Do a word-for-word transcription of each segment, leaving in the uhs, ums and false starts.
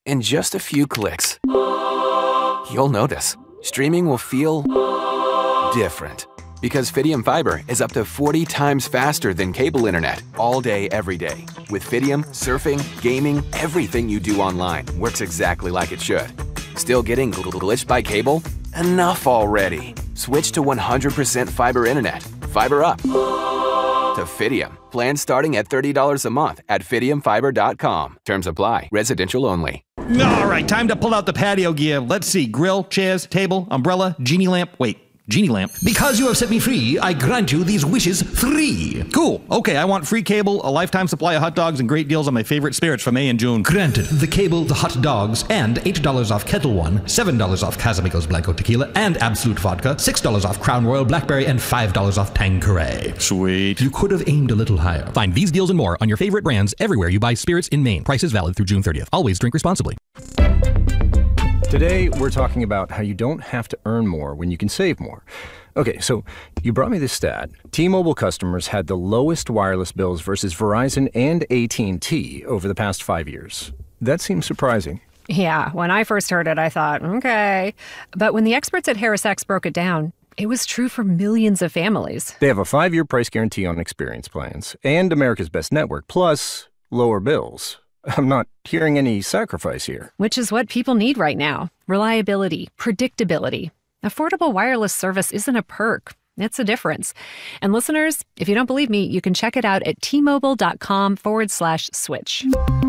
in just a few clicks. You'll notice streaming will feel different. Because Fidium Fiber is up to forty times faster than cable internet all day, every day. With Fidium, surfing, gaming, everything you do online works exactly like it should. Still getting glitched by cable? Enough already. Switch to one hundred percent fiber internet. Fiber up to Fidium. Plans starting at thirty dollars a month at fidium fiber dot com. Terms apply. Residential only. All right, time to pull out the patio gear. Let's see. Grill, chairs, table, umbrella, genie lamp. Wait. Genie lamp. Because you have set me free, I grant you these wishes free. Cool. Okay, I want free cable, a lifetime supply of hot dogs, and great deals on my favorite spirits for May and June. Granted. The cable, the hot dogs, and eight dollars off Kettle One, seven dollars off Casamigos Blanco Tequila, and Absolute Vodka, six dollars off Crown Royal Blackberry, and five dollars off Tanqueray. Sweet. You could have aimed a little higher. Find these deals and more on your favorite brands everywhere you buy spirits in Maine. Prices valid through June thirtieth. Always drink responsibly. Today, we're talking about how you don't have to earn more when you can save more. Okay, so you brought me this stat. T-Mobile customers had the lowest wireless bills versus Verizon and A T and T over the past five years. That seems surprising. Yeah, when I first heard it, I thought, okay. But when the experts at HarrisX broke it down, it was true for millions of families. They have a five-year price guarantee on experience plans and America's Best Network, plus lower bills. I'm not hearing any sacrifice here. Which is what people need right now. Reliability, predictability. Affordable wireless service isn't a perk. It's a difference. And listeners, if you don't believe me, you can check it out at T-Mobile.com forward slash switch.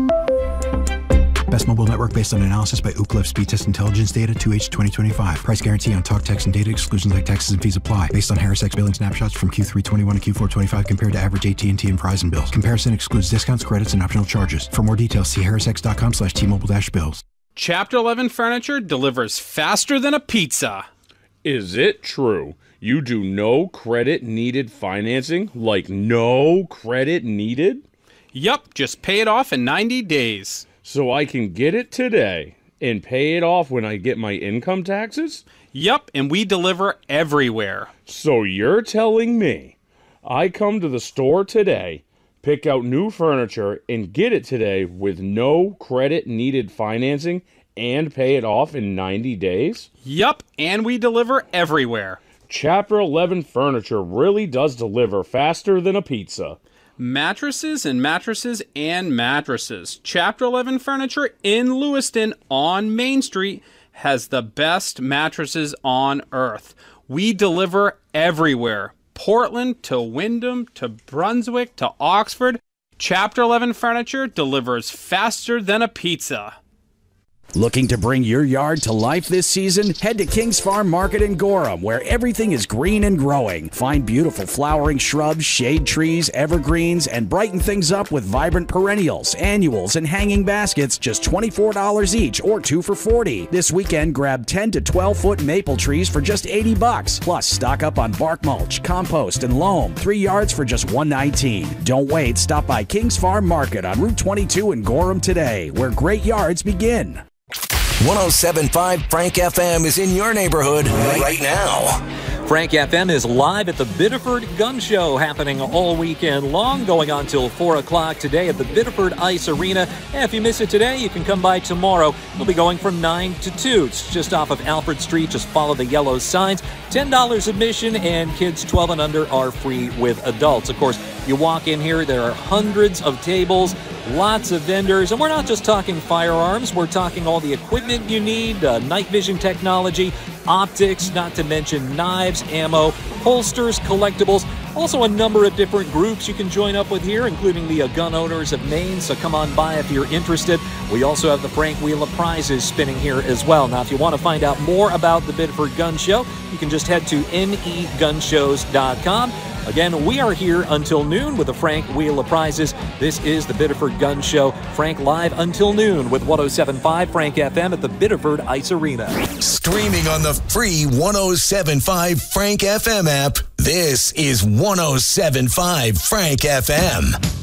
Best mobile network based on analysis by Ookla Speed Test Intelligence data two H twenty twenty-five. Price guarantee on talk, text, and data. Exclusions like taxes and fees apply. Based on HarrisX billing snapshots from Q three twenty-one to Q four twenty-five compared to average A T and T and Verizon bills. Comparison excludes discounts, credits, and optional charges. For more details, see harrisx.com slash T-Mobile dash bills. Chapter eleven Furniture delivers faster than a pizza. Is it true? You do no credit needed financing? Like no credit needed? Yup, just pay it off in ninety days. So I can get it today and pay it off when I get my income taxes? Yup, and we deliver everywhere. So you're telling me I come to the store today, pick out new furniture, and get it today with no credit needed financing and pay it off in ninety days? Yup, and we deliver everywhere. Chapter eleven Furniture really does deliver faster than a pizza. Mattresses and mattresses and mattresses. Chapter eleven Furniture in Lewiston on Main Street has the best mattresses on earth. We deliver everywhere. Portland to Windham to Brunswick to Oxford. Chapter eleven Furniture delivers faster than a pizza. Looking to bring your yard to life this season? Head to King's Farm Market in Gorham, where everything is green and growing. Find beautiful flowering shrubs, shade trees, evergreens, and brighten things up with vibrant perennials, annuals, and hanging baskets, just twenty-four dollars each or two for forty dollars. This weekend, grab ten to twelve foot maple trees for just eighty bucks. Plus, stock up on bark mulch, compost, and loam. Three yards for just one nineteen. Don't wait. Stop by King's Farm Market on Route twenty-two in Gorham today, where great yards begin. one oh seven point five Frank F M is in your neighborhood right now. Frank F M is live at the Biddeford Gun Show, happening all weekend long, going on till four o'clock today at the Biddeford Ice Arena. And if you miss it today, you can come by tomorrow. We'll be going from nine to two. It's just off of Alfred Street. Just follow the yellow signs. ten dollars admission, and kids twelve and under are free with adults. Of course, you walk in here, there are hundreds of tables, lots of vendors, and we're not just talking firearms. We're talking all the equipment you need, uh, night vision technology, optics, not to mention knives, ammo, holsters, collectibles. Also a number of different groups you can join up with here, including the uh, Gun Owners of Maine, so come on by if you're interested. We also have the Frank Wheel of Prizes spinning here as well. Now, if you want to find out more about the Biddeford Gun Show, you can just head to N E gun shows dot com. Again, we are here until noon with the Frank Wheel of Prizes. This is the Biddeford Gun Show. Frank live until noon with one oh seven point five Frank F M at the Biddeford Ice Arena. Streaming on the free one oh seven point five Frank F M app, this is one oh seven point five Frank F M.